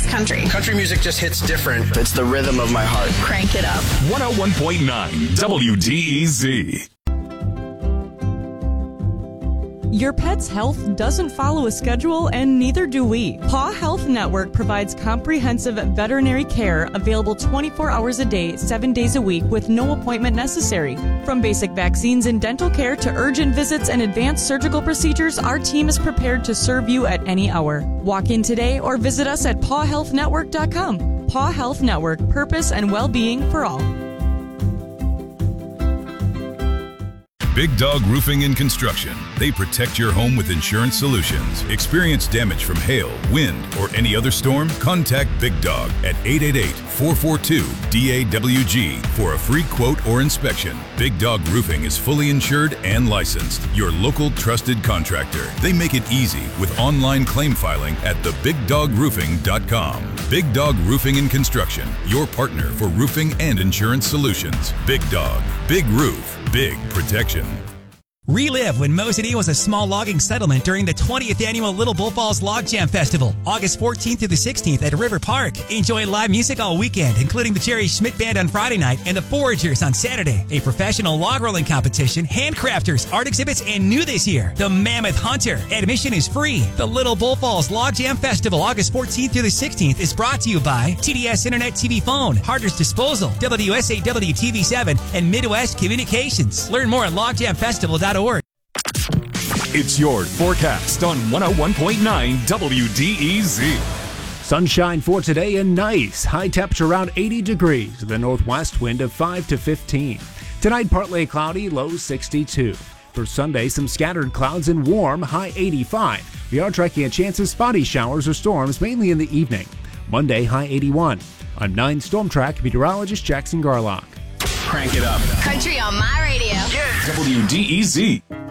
best country. Country music just hits different. It's the rhythm of my heart. Crank it up. 101.9 WDEZ. Your pet's health doesn't follow a schedule, and neither do we. Paw Health Network provides comprehensive veterinary care available 24 hours a day, 7 days a week with no appointment necessary. From basic vaccines and dental care to urgent visits and advanced surgical procedures, our team is prepared to serve you at any hour. Walk in today or visit us at pawhealthnetwork.com. Paw Health Network, purpose and well-being for all. Big Dog Roofing and Construction. They protect your home with insurance solutions. Experience damage from hail, wind, or any other storm? Contact Big Dog at 888-442-DAWG for a free quote or inspection. Big Dog Roofing is fully insured and licensed. Your local trusted contractor. They make it easy with online claim filing at thebigdogroofing.com. Big Dog Roofing and Construction. Your partner for roofing and insurance solutions. Big Dog. Big roof. Big protection. Relive when Mosinee was a small logging settlement during the 20th annual Little Bull Falls Log Jam Festival, August 14th through the 16th at River Park. Enjoy live music all weekend, including the Jerry Schmidt Band on Friday night and the Foragers on Saturday. A professional log rolling competition, handcrafters, art exhibits, and new this year, the Mammoth Hunter. Admission is free. The Little Bull Falls Log Jam Festival, August 14th through the 16th, is brought to you by TDS Internet TV Phone, Harder's Disposal, WSAW TV7, and Midwest Communications. Learn more at logjamfestival.org. It's your forecast on 101.9 WDEZ. Sunshine for today and nice. High temperature around 80 degrees. The northwest wind of 5 to 15. Tonight, partly cloudy, low 62. For Sunday, some scattered clouds and warm, high 85. We are tracking a chance of spotty showers or storms, mainly in the evening. Monday, high 81. I'm 9 Storm Track meteorologist Jackson Garlock. Crank it up. Country on my radio. WDEZ.